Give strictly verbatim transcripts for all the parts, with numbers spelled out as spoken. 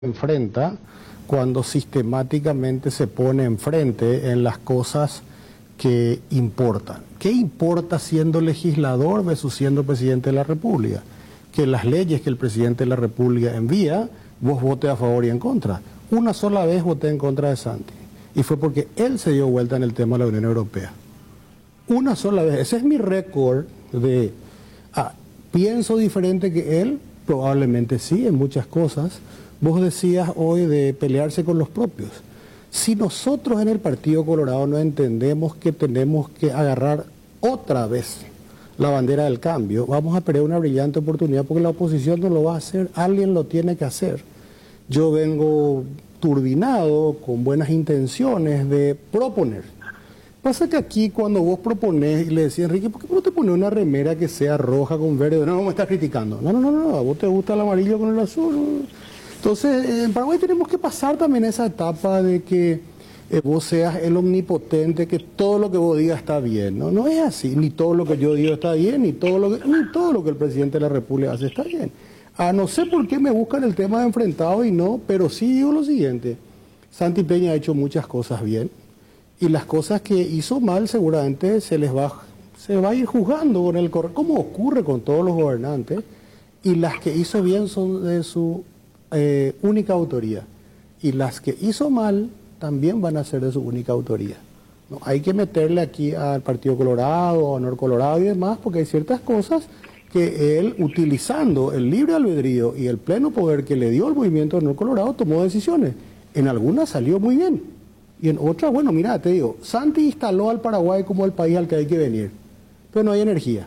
enfrenta cuando sistemáticamente se pone enfrente en las cosas que importan. ¿Qué importa siendo legislador versus siendo presidente de la República? Que las leyes que el presidente de la República envía, vos votes a favor y en contra. Una sola vez voté en contra de Santi, y fue porque él se dio vuelta en el tema de la Unión Europea. Una sola vez. Ese es mi récord de... Ah, ¿pienso diferente que él? Probablemente sí, en muchas cosas. Vos decías hoy de pelearse con los propios. Si nosotros en el Partido Colorado no entendemos que tenemos que agarrar otra vez la bandera del cambio, vamos a perder una brillante oportunidad porque la oposición no lo va a hacer, alguien lo tiene que hacer. Yo vengo turbinado, con buenas intenciones de proponer. Pasa que aquí cuando vos proponés y le decís, Enrique, ¿por qué no te pones una remera que sea roja con verde? No, no me estás criticando. No, no, no, no, a vos te gusta el amarillo con el azul. Entonces, en Paraguay tenemos que pasar también esa etapa de que eh, vos seas el omnipotente, que todo lo que vos digas está bien. No, no es así, ni todo lo que yo digo está bien, ni todo lo que, ni todo lo que el presidente de la República hace está bien. Ah, no sé por qué me buscan el tema de enfrentado y no, pero sí digo lo siguiente. Santi Peña ha hecho muchas cosas bien y las cosas que hizo mal seguramente se les va, se va a ir juzgando con el correo, como ocurre con todos los gobernantes, y las que hizo bien son de su Eh, única autoría, y las que hizo mal también van a ser de su única autoría. No hay que meterle aquí al Partido Colorado, a Honor Colorado y demás, porque hay ciertas cosas que él, utilizando el libre albedrío y el pleno poder que le dio el movimiento Honor Colorado, tomó decisiones. En algunas salió muy bien, y en otras, bueno, mira, te digo, Santi instaló al Paraguay como el país al que hay que venir, pero no hay energía.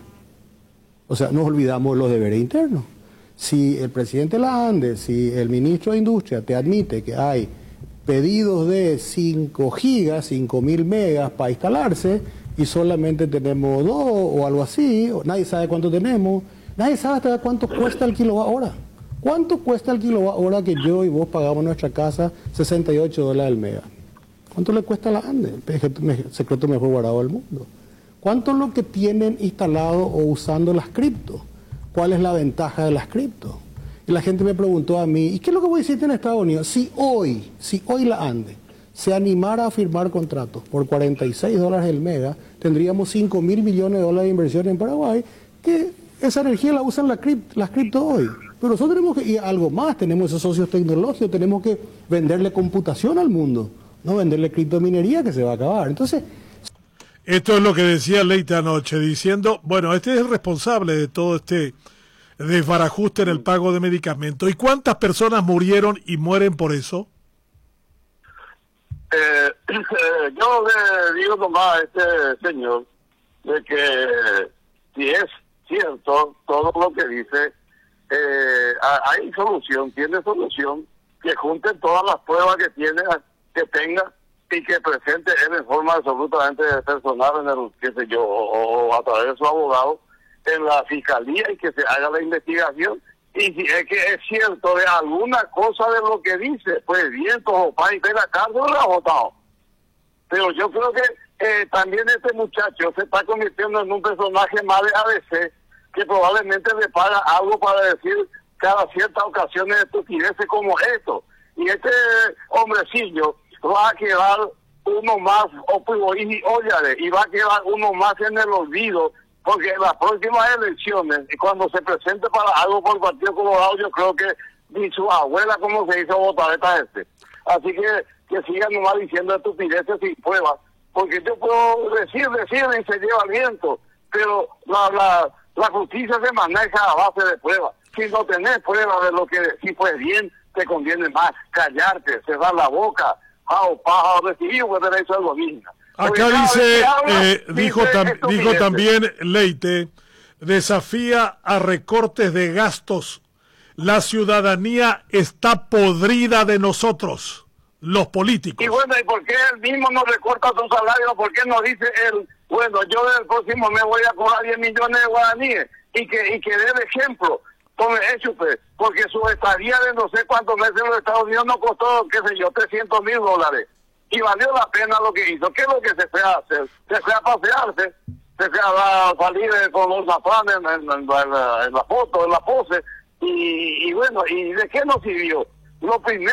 O sea, nos olvidamos de los deberes internos. Si el presidente de la ANDE, si el ministro de Industria te admite que hay pedidos de cinco gigas, cinco mil megas para instalarse y solamente tenemos dos o algo así, o nadie sabe cuánto tenemos, nadie sabe hasta cuánto cuesta el kilowatt hora. ¿Cuánto cuesta el kilowatt hora que yo y vos pagamos en nuestra casa? sesenta y ocho dólares el mega. ¿Cuánto le cuesta a la ANDE? El secreto mejor guardado del mundo. ¿Cuánto es lo que tienen instalado o usando las criptos? ¿Cuál es la ventaja de las cripto? Y la gente me preguntó a mí, ¿y qué es lo que voy a decir en Estados Unidos? Si hoy, si hoy la ANDE se animara a firmar contratos por cuarenta y seis dólares el mega, tendríamos cinco mil millones de dólares de inversión en Paraguay, que esa energía la usan la cripto, las cripto hoy. Pero nosotros tenemos que ir a algo más, tenemos esos socios tecnológicos, tenemos que venderle computación al mundo, no venderle criptominería que se va a acabar. Entonces... Esto es lo que decía Leite anoche, diciendo, bueno, este es el responsable de todo este desbarajuste en el pago de medicamentos. ¿Y cuántas personas murieron y mueren por eso? Eh, eh, yo le digo nomás a este señor de que si es cierto todo lo que dice, eh, hay solución, tiene solución, que junte todas las pruebas que tiene, que tenga, y que presente él en forma absolutamente personal en el, qué sé yo, o, o a través de su abogado en la fiscalía, y que se haga la investigación, y si es que es cierto de alguna cosa de lo que dice, pues bien, como para ir a la cárcel lo ha votado. Pero yo creo que eh, también este muchacho se está convirtiendo en un personaje más de A B C, que probablemente le paga algo para decir cada ciertas ocasiones de estupideces como esto. Y este hombrecillo va a quedar uno más, o, y, óyale, y va a quedar uno más en el olvido, porque en las próximas elecciones, cuando se presente para algo por el Partido Colorado, yo creo que ni su abuela, como se hizo votareta este. Así que que sigan nomás diciendo estupideces sin pruebas, porque yo puedo decir, decir y se lleva el viento, pero la, la, la justicia se maneja a base de pruebas. Si no tenés pruebas de lo que si fue bien, te conviene más callarte, cerrar la boca, o paja o recibir un derecho al dominio. Acá dice, eh, dijo, tam, dijo también Leite, desafía a recortes de gastos. La ciudadanía está podrida de nosotros, los políticos. Y bueno, ¿y por qué él mismo no recorta su salario? ¿Por qué no dice él, bueno, yo del próximo mes voy a cobrar diez millones de guaraníes? Y que, y que dé el ejemplo. Tome hecho usted, porque su estadía de no sé cuántos meses en los Estados Unidos no costó, qué sé yo, trescientos mil dólares. Y valió la pena lo que hizo. ¿Qué es lo que se fue a hacer? Se fue a pasearse, se fue a salir con los zapanes en, en, en, en, la, en la foto, en la pose. Y, y bueno, ¿y de qué nos sirvió? lo primero